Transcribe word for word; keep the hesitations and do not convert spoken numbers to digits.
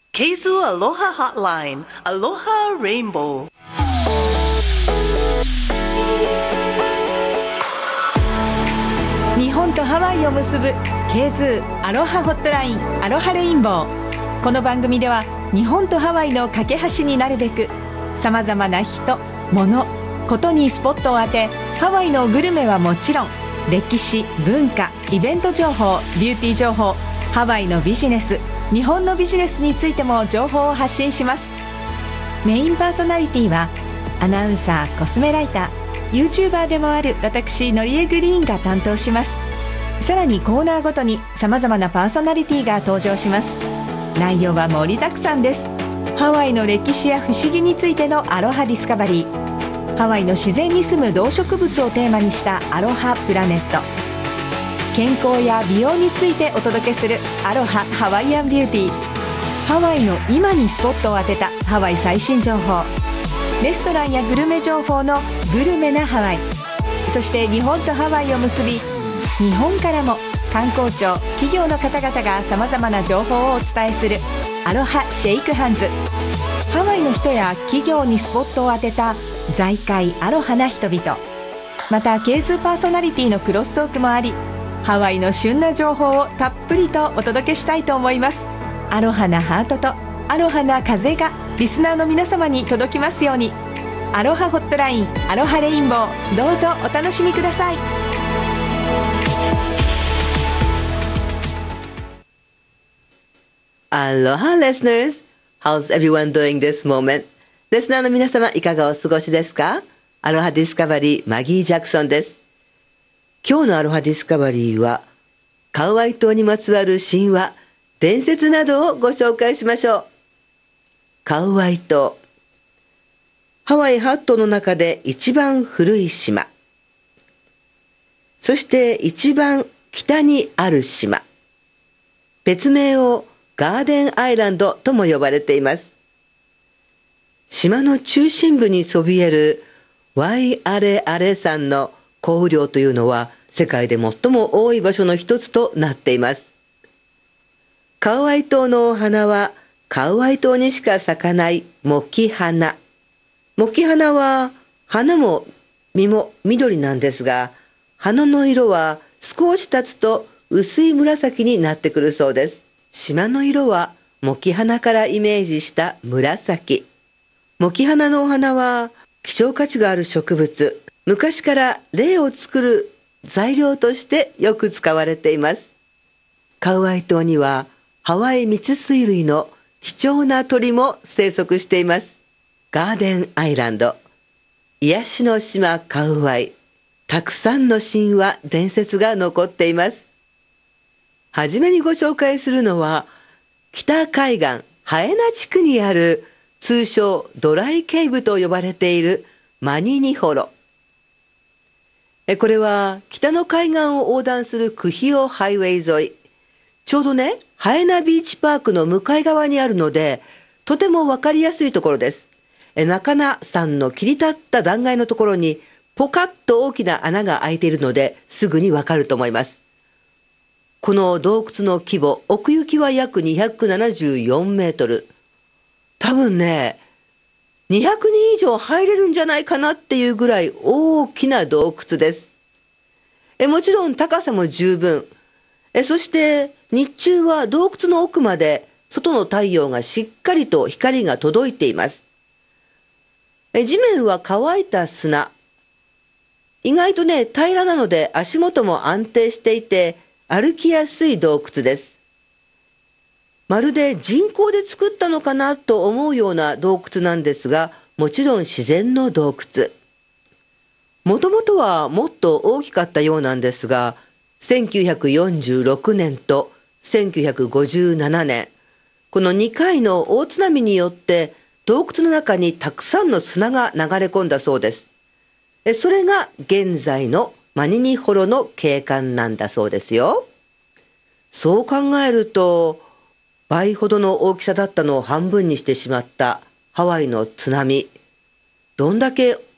ケーズー Aloha Hotline Aloha Rainbow。 日本とハワイを結ぶ ケーズー アロハホットラインアロハレインボー。この番組では日本とハワイの架け橋になるべくさまざまな人、物、ことにスポットを当て、ハワイのグルメはもちろん歴史、文化、イベント情報、ビューティー情報、ハワイのビジネス、日本のビジネスについても情報を発信します。メインパーソナリティはアナウンサー、コスメライター、YouTuber でもある私のりえグリーンが担当します。さらにコーナーごとにさまざまなパーソナリティが登場します。内容は盛りだくさんです。ハワイの歴史や不思議についてのアロハディスカバリー、ハワイの自然に住む動植物をテーマにしたアロハプラネット、健康や美容についてお届けするアロハハワイアンビューティー、ハワイの今にスポットを当てたハワイ最新情報、レストランやグルメ情報のグルメなハワイ、そして日本とハワイを結び、日本からも観光庁、企業の方々がさまざまな情報をお伝えするアロハシェイクハンズ。ハワイの人や企業にスポットを当てた財界アロハな人々、またケーズーパーソナリティのクロストークもあり、ハワイの旬な情報をたっぷりとお届けしたいと思います。アロハなハートとアロハな風がリスナーの皆様に届きますように。アロハホットラインアロハレインボー、どうぞお楽しみください。 Aloha listeners! How's everyone doing this moment? リスナーの皆様、いかがお過ごしですか？アロハディスカバリー、マギー・ジャクソンです。今日のアロハディスカバリーは、カウアイ島にまつわる神話、伝説などをご紹介しましょう。カウアイ島。ハワイはっ島の中で一番古い島。そして一番北にある島。別名をガーデンアイランドとも呼ばれています。島の中心部にそびえるワイアレアレ山の降雨量というのは世界で最も多い場所の一つとなっています。カウアイ島のお花はカウアイ島にしか咲かないモキ花。モキ花は花も実も緑なんですが、花の色は少し経つと薄い紫になってくるそうです。島の色はモキ花からイメージした紫。モキ花のお花は希少価値がある植物。昔から霊を作る材料としてよく使われています。カウアイ島にはハワイ蜜水類の貴重な鳥も生息しています。ガーデンアイランド、癒しの島カウアイ。たくさんの神話、伝説が残っています。はじめにご紹介するのは、北海岸ハエナ地区にある通称ドライケイブと呼ばれているマニニホロ。これは北の海岸を横断するクヒオハイウェイ沿い。ちょうどね、ハエナビーチパークの向かい側にあるので、とてもわかりやすいところです。中名山の切り立った断崖のところにポカッと大きな穴が開いているので、すぐにわかると思います。この洞窟の規模、奥行きは約にひゃくななじゅうよんメートル。多分ね、にひゃくにん以上入れるんじゃないかなっていうぐらい大きな洞窟です。えもちろん高さも十分。えそして日中は洞窟の奥まで外の太陽がしっかりと光が届いています。え地面は乾いた砂。意外とね、平らなので足元も安定していて、歩きやすい洞窟です。まるで人工で作ったのかなと思うような洞窟なんですが、もちろん自然の洞窟。もともとはもっと大きかったようなんですが、せんきゅうひゃくよんじゅうろくねんとせんきゅうひゃくごじゅうななねん、このにかいの大津波によって洞窟の中にたくさんの砂が流れ込んだそうです。それが現在のマニニホロの景観なんだそうですよ。そう考えると、倍ほどの大きさだったのを半分にしてしまったハワイの津波。どんだけ